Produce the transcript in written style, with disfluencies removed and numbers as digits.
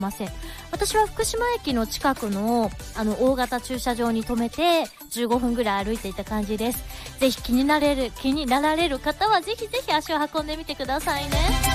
ません。私は福島駅の近くの大型駐車場に停めて15分ぐらい歩いていた感じです。ぜひ気になられる方はぜひぜひ足を運んでみてくださいね。